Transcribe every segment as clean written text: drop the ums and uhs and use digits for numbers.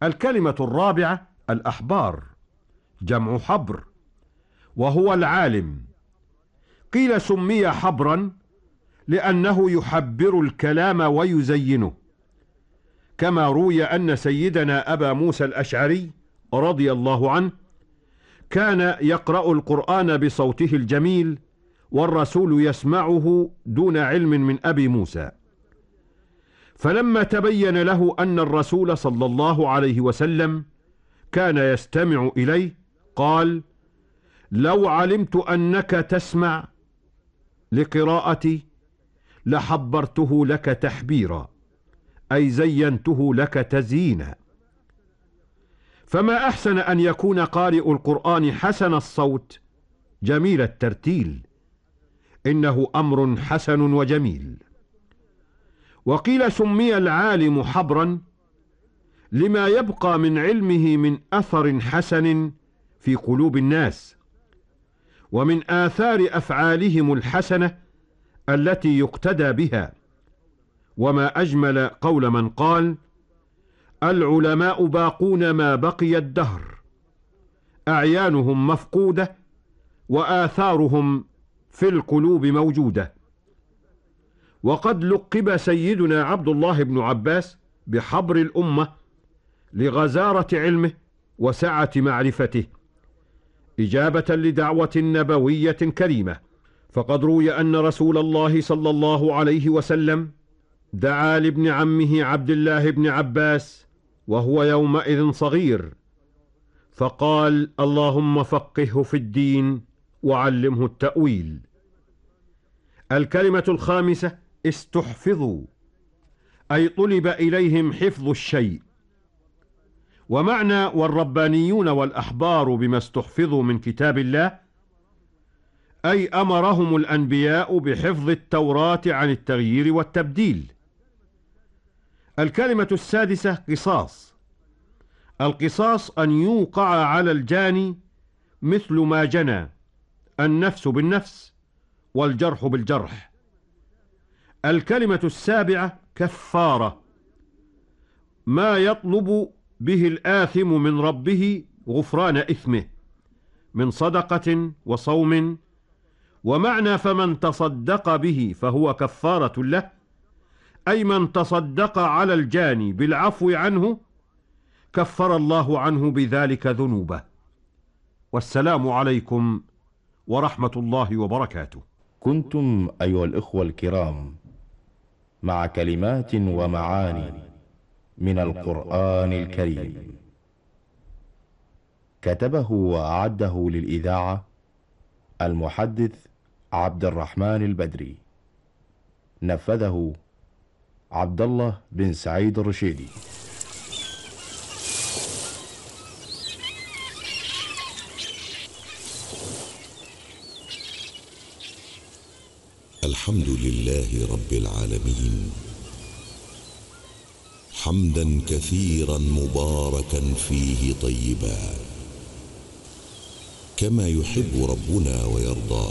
الكلمة الرابعة الأحبار، جمع حبر، وهو العالم. قيل سمي حبرا لأنه يحبر الكلام ويزينه، كما روي أن سيدنا أبا موسى الأشعري رضي الله عنه كان يقرأ القرآن بصوته الجميل والرسول يسمعه دون علم من أبي موسى، فلما تبين له أن الرسول صلى الله عليه وسلم كان يستمع إليه قال: لو علمت أنك تسمع لقراءتي لحبرته لك تحبيرا، أي زينته لك تزيينا. فما أحسن أن يكون قارئ القرآن حسن الصوت جميل الترتيل، إنه أمر حسن وجميل. وقيل سمي العالم حبرا لما يبقى من علمه من أثر حسن في قلوب الناس، ومن آثار أفعالهم الحسنة التي يقتدى بها. وما أجمل قول من قال: العلماء باقون ما بقي الدهر، أعيانهم مفقودة وآثارهم في القلوب موجودة. وقد لقب سيدنا عبد الله بن عباس بحبر الأمة لغزارة علمه وسعة معرفته، إجابة لدعوة نبوية كريمة. فقد روي أن رسول الله صلى الله عليه وسلم دعا لابن عمه عبد الله بن عباس وهو يومئذ صغير، فقال: اللهم فقهه في الدين وعلمه التأويل. الكلمة الخامسة استحفظوا، أي طلب إليهم حفظ الشيء. ومعنى والربانيون والأحبار بما استحفظوا من كتاب الله، أي أمرهم الأنبياء بحفظ التوراة عن التغيير والتبديل. الكلمة السادسة قصاص. القصاص أن يوقع على الجاني مثل ما جنى، النفس بالنفس والجرح بالجرح. الكلمة السابعة كفارة، ما يطلب به الآثم من ربه غفران إثمه من صدقة وصوم. ومعنى فمن تصدق به فهو كفارة له، أي من تصدق على الجاني بالعفو عنه كفر الله عنه بذلك ذنوبه. والسلام عليكم ورحمة الله وبركاته. كنتم أيها الإخوة الكرام مع كلمات ومعاني من القرآن الكريم، كتبه وأعده للإذاعة المحدث عبد الرحمن البدري، نفذه عبد الله بن سعيد الرشيدي. الحمد لله رب العالمين، حمدا كثيرا مباركا فيه طيبا، كما يحب ربنا ويرضى.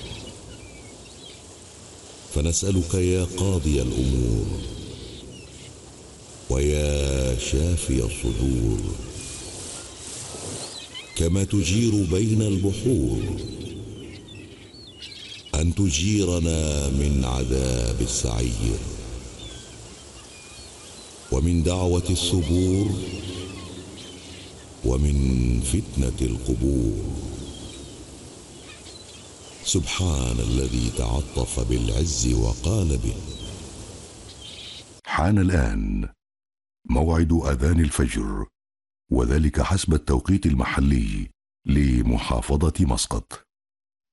فنسألك يا قاضي الأمور ويا شافي الصدور، كما تجير بين البحور، أن تجيرنا من عذاب السعير ومن دعوة السبور ومن فتنة القبور. سبحان الذي تعطف بالعز وقال به. حان الآن موعد أذان الفجر، وذلك حسب التوقيت المحلي لمحافظة مسقط.